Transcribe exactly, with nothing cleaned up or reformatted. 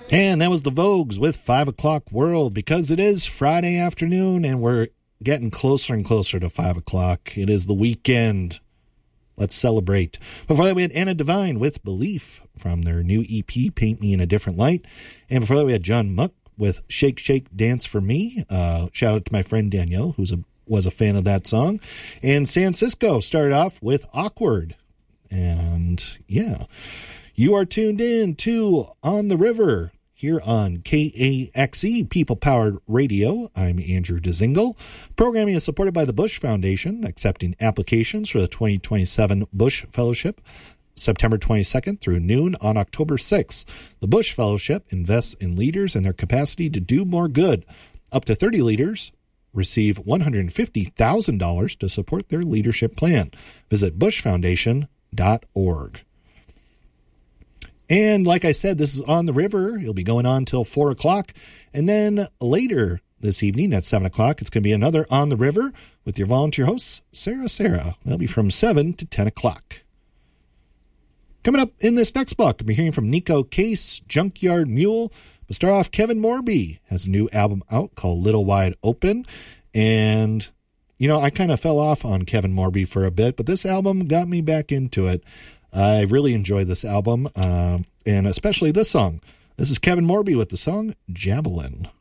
And that was the Vogues with five o'clock World, because it is Friday afternoon and we're getting closer and closer to five o'clock. It is the weekend. Let's celebrate. Before that, we had Anna Devine with Belief from their new E P, Paint Me in a Different Light. And before that, we had John Muck with Shake, Shake, Dance for Me. Uh, shout out to my friend Danielle, who's a was a fan of that song. And San Cisco started off with Awkward. And yeah, you are tuned in to On the River here on K A X E, People-Powered Radio. I'm Andrew Dezingle. Programming is supported by the Bush Foundation, accepting applications for the twenty twenty-seven Bush Fellowship, September twenty-second through noon on October sixth. The Bush Fellowship invests in leaders and their capacity to do more good. Up to thirty leaders receive one hundred fifty thousand dollars to support their leadership plan. Visit bush foundation dot org. And like I said, this is On the River. It'll be going on till four o'clock. And then later this evening at seven o'clock, it's going to be another On the River with your volunteer host, Sarah Sarah. That'll be from seven to ten o'clock. Coming up in this next block, we'll be hearing from Nico Case, Junkyard Mule. We'll start off, Kevin Morby has a new album out called Little Wide Open. And, you know, I kind of fell off on Kevin Morby for a bit, but this album got me back into it. I really enjoyed this album, uh, and especially this song. This is Kevin Morby with the song Javelin.